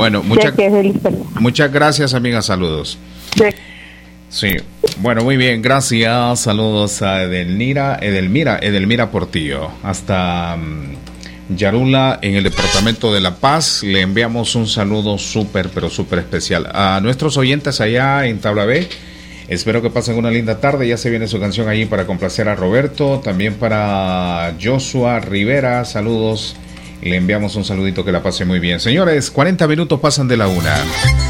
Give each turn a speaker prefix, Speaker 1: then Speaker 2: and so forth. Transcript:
Speaker 1: Bueno, muchas gracias, amiga. Saludos. Sí, bueno, muy bien, gracias. Saludos a Edelmira Portillo, hasta Yarula, en el departamento de La Paz. Le enviamos un saludo pero súper especial a nuestros oyentes allá en Tabla B. Espero que pasen una linda tarde. Ya se viene su canción allí para complacer a Roberto, también para Joshua Rivera. Saludos, le enviamos un saludito, que la pase muy bien. Señores, 40 minutos pasan de la 1.